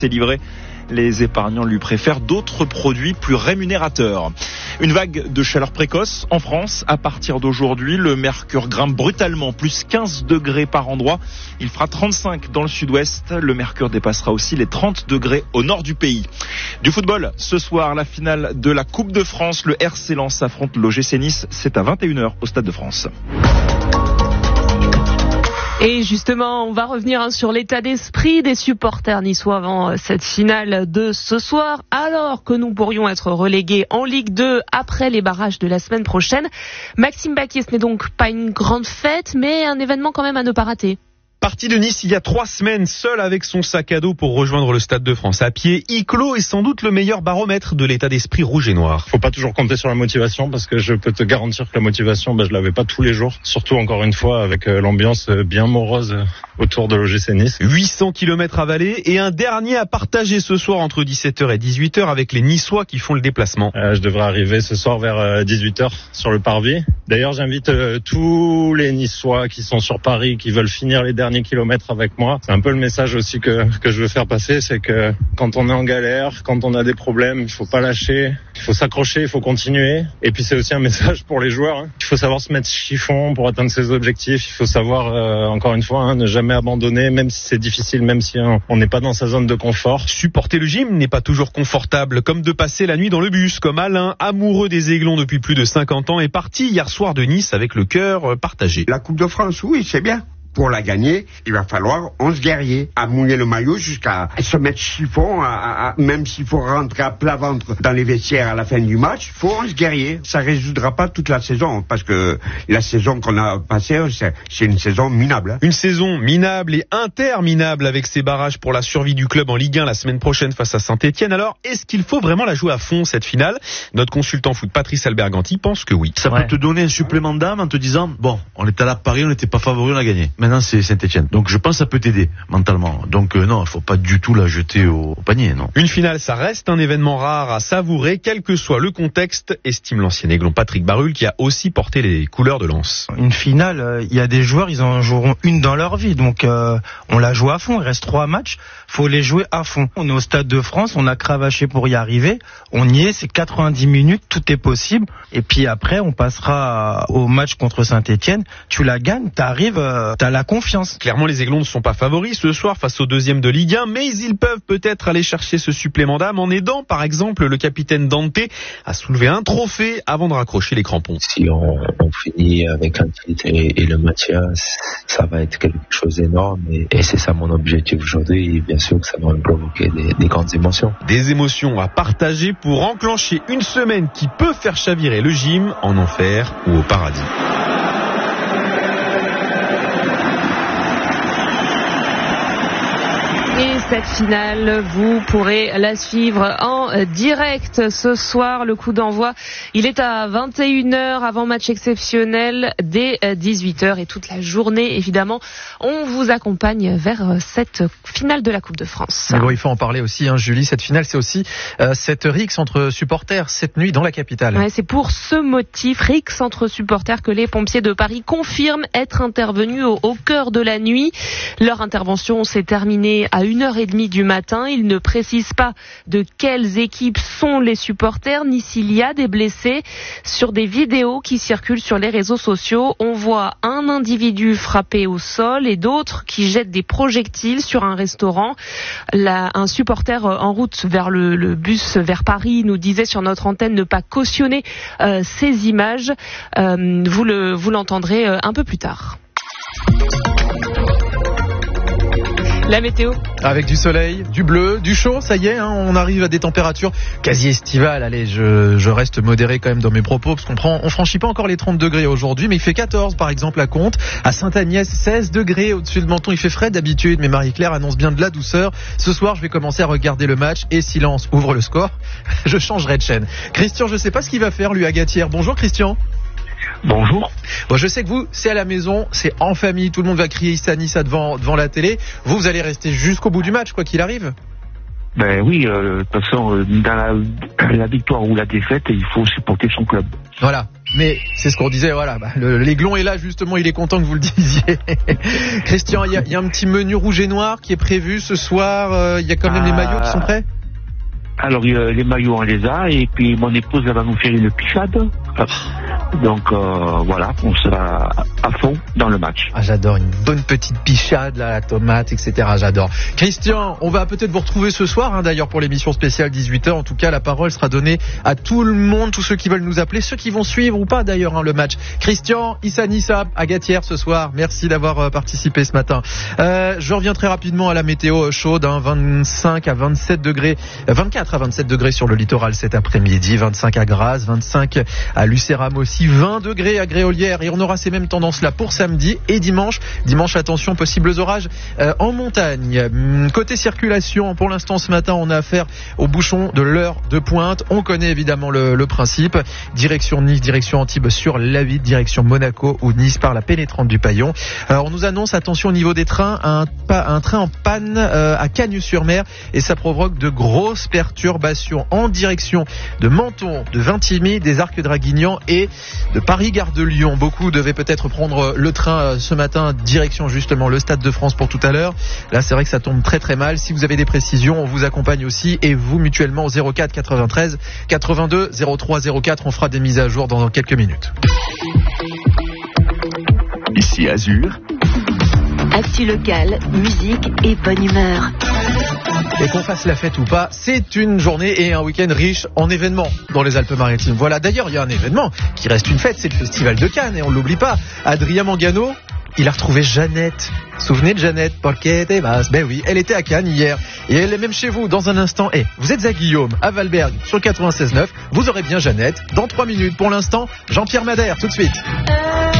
C'est livré. Les épargnants lui préfèrent d'autres produits plus rémunérateurs. Une vague de chaleur précoce en France. À partir d'aujourd'hui, le mercure grimpe brutalement, plus 15 degrés par endroit. Il fera 35 dans le sud-ouest. Le mercure dépassera aussi les 30 degrés au nord du pays. Du football, ce soir, la finale de la Coupe de France. Le RC Lens affronte l'OGC Nice. C'est à 21h au Stade de France. Et justement, on va revenir sur l'état d'esprit des supporters niçois avant cette finale de ce soir, alors que nous pourrions être relégués en Ligue 2 après les barrages de la semaine prochaine. Maxime Baquier, ce n'est donc pas une grande fête, mais un événement quand même à ne pas rater. Parti de Nice il y a 3 semaines, seul avec son sac à dos pour rejoindre le Stade de France à pied, Iclo est sans doute le meilleur baromètre de l'état d'esprit rouge et noir. Faut pas toujours compter sur la motivation parce que je peux te garantir que la motivation, je l'avais pas tous les jours. Surtout encore une fois avec l'ambiance bien morose autour de l'OGC Nice. 800 km avalés et un dernier à partager ce soir entre 17h et 18h avec les Niçois qui font le déplacement. Je devrais arriver ce soir vers 18h sur le parvis. D'ailleurs, j'invite tous les Niçois qui sont sur Paris, qui veulent finir les derniers kilomètres avec moi. C'est un peu le message aussi que je veux faire passer, c'est que quand on est en galère, quand on a des problèmes, il faut pas lâcher, il faut s'accrocher, il faut continuer. Et puis c'est aussi un message pour les joueurs. Il faut savoir se mettre chiffon pour atteindre ses objectifs. Il faut savoir, encore une fois, ne jamais abandonner, même si c'est difficile, même si on n'est pas dans sa zone de confort. Supporter le gym n'est pas toujours confortable, comme de passer la nuit dans le bus, comme Alain, amoureux des Aiglons depuis plus de 50 ans, est parti hier soir de Nice avec le cœur partagé. La Coupe de France, oui, c'est bien. Pour la gagner, il va falloir 11 guerriers à mouiller le maillot jusqu'à se mettre chiffon, même s'il faut rentrer à plat ventre dans les vestiaires à la fin du match, il faut 11 guerriers. Ça résoudra pas toute la saison, parce que la saison qu'on a passée, c'est une saison minable. Une saison minable et interminable avec ces barrages pour la survie du club en Ligue 1 la semaine prochaine face à Saint-Etienne. Alors, est-ce qu'il faut vraiment la jouer à fond cette finale ? Notre consultant foot Patrice Alberganti pense que oui. Ça peut te donner un supplément d'âme en te disant, bon, on était là à Paris, on n'était pas favori, on a gagné. Maintenant, c'est Saint-Etienne. Donc, je pense que ça peut t'aider mentalement. Donc, non, il ne faut pas du tout la jeter au panier, non. Une finale, ça reste un événement rare à savourer, quel que soit le contexte, estime l'ancien Aiglon Patrick Barulle, qui a aussi porté les couleurs de Lens. Une finale, il y a des joueurs, ils en joueront une dans leur vie. Donc, on la joue à fond. Il reste 3 matchs. Faut les jouer à fond. On est au Stade de France, on a cravaché pour y arriver. On y est, c'est 90 minutes, tout est possible. Et puis après, on passera au match contre Saint-Etienne. Tu la gagnes, t'arrives, t'as la confiance. Clairement, les Aiglons ne sont pas favoris ce soir face au 2e de Ligue 1, mais ils peuvent peut-être aller chercher ce supplément d'âme en aidant, par exemple, le capitaine Dante à soulever un trophée avant de raccrocher les crampons. Si on finit avec un titre et le Mathias, ça va être quelque chose d'énorme et c'est ça mon objectif aujourd'hui. Et bien sûr que ça va me provoquer des grandes émotions. Des émotions à partager pour enclencher une semaine qui peut faire chavirer le gym en enfer ou au paradis. Et cette finale, vous pourrez la suivre en direct ce soir. Le coup d'envoi, il est à 21h avant match exceptionnel dès 18h et toute la journée, évidemment. On vous accompagne vers cette finale de la Coupe de France. Mais bon, il faut en parler aussi, Julie. Cette finale, c'est aussi cette rixe entre supporters cette nuit dans la capitale. Ouais, c'est pour ce motif, rixe entre supporters, que les pompiers de Paris confirment être intervenus au cœur de la nuit. Leur intervention s'est terminée à 1h30 du matin. Ils ne précisent pas de quelles équipes sont les supporters, ni s'il y a des blessés. Sur des vidéos qui circulent sur les réseaux sociaux, on voit un individu frappé au sol et d'autres qui jettent des projectiles sur un restaurant. Un supporter en route vers le bus vers Paris nous disait sur notre antenne ne pas cautionner ces images. Vous l'entendrez un peu plus tard. La météo. Avec du soleil, du bleu, du chaud, ça y est, on arrive à des températures quasi estivales. Allez, je reste modéré quand même dans mes propos, parce on franchit pas encore les 30 degrés aujourd'hui, mais il fait 14 par exemple à Comtes, à Sainte-Agnès, 16 degrés au-dessus de Menton. Il fait frais d'habitude, mais Marie-Claire annonce bien de la douceur. Ce soir, je vais commencer à regarder le match et si Lens ouvre le score, je changerai de chaîne. Christian, je sais pas ce qu'il va faire lui à Gatière. Bonjour Christian. Bonjour. Bon, je sais que vous, c'est à la maison, c'est en famille, tout le monde va crier Issa Nissa devant la télé. Vous allez rester jusqu'au bout du match, quoi qu'il arrive. Ben oui, de toute façon, dans la victoire ou la défaite, il faut supporter son club. Voilà. mais c'est ce qu'on disait, voilà, l'Aiglon est là justement, il est content que vous le disiez. Christian, il y a un petit menu rouge et noir qui est prévu ce soir, il y a quand même les maillots qui sont prêts? Alors, les maillots, on les a, et puis mon épouse, elle va nous faire une pichade. Donc, voilà, on sera à fond dans le match. Ah, j'adore, une bonne petite pichade, là, la tomate, etc. J'adore. Christian, on va peut-être vous retrouver ce soir, d'ailleurs, pour l'émission spéciale 18h. En tout cas, la parole sera donnée à tout le monde, tous ceux qui veulent nous appeler, ceux qui vont suivre ou pas, d'ailleurs, le match. Christian, Issa Nissa, à Gatière ce soir. Merci d'avoir participé ce matin. Je reviens très rapidement à la météo chaude, 25 à 27 degrés, 24 à 27 degrés sur le littoral cet après-midi, 25 à Grasse, 25 à Lucéram aussi, 20 degrés à Gréolière, et on aura ces mêmes tendances-là pour samedi et dimanche. Dimanche, attention, possibles orages en montagne. Côté circulation, pour l'instant ce matin, on a affaire aux bouchons de l'heure de pointe. On connaît évidemment le principe. Direction Nice, direction Antibes sur l'A8, direction Monaco ou Nice par la pénétrante du Paillon. On nous annonce, attention au niveau des trains, un train en panne à Cagnes-sur-Mer, et ça provoque de grosses perturbations en direction de Menton, de Vintimille, des Arcs Draguignan et de Paris-Gare de Lyon. Beaucoup devaient peut-être prendre le train ce matin, direction justement le Stade de France pour tout à l'heure. Là, c'est vrai que ça tombe très très mal. Si vous avez des précisions, on vous accompagne aussi, et vous mutuellement au 04 93 82 03 04. On fera des mises à jour dans quelques minutes. Ici Azur. Actu locale, musique et bonne humeur. Et qu'on fasse la fête ou pas, c'est une journée et un week-end riche en événements dans les Alpes-Maritimes. Voilà, d'ailleurs, il y a un événement qui reste une fête, c'est le Festival de Cannes, et on ne l'oublie pas. Adrien Mangano, il a retrouvé Jeannette. Souvenez de Jeannette, porque te vas. Ben oui, elle était à Cannes hier, et elle est même chez vous dans un instant. Et vous êtes à Guillaume, à Valberg, sur 96.9. Vous aurez bien Jeannette dans 3 minutes. Pour l'instant, Jean-Pierre Madère, tout de suite.